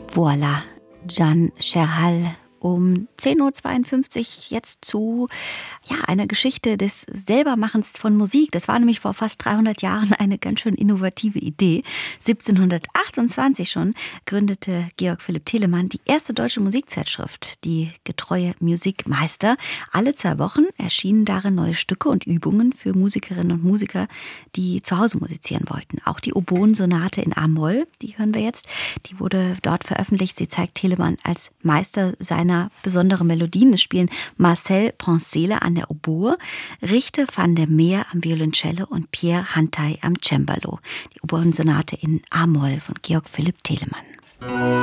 Voilà, Jan Scherhal. Um 10.52 Uhr jetzt zu einer Geschichte des Selbermachens von Musik. Das war nämlich vor fast 300 Jahren eine ganz schön innovative Idee. 1728 schon gründete Georg Philipp Telemann die erste deutsche Musikzeitschrift, die Getreue Musikmeister. Alle 2 Wochen erschienen darin neue Stücke und Übungen für Musikerinnen und Musiker, die zu Hause musizieren wollten. Auch die Oboensonate in A-Moll, die hören wir jetzt, die wurde dort veröffentlicht. Sie zeigt Telemann als Meister seiner besondere Melodien. Es spielen Marcel Poncela an der Oboe, Richte van der Meer am Violoncello und Pierre Hantay am Cembalo. Die Oboensonate in A-Moll von Georg Philipp Telemann.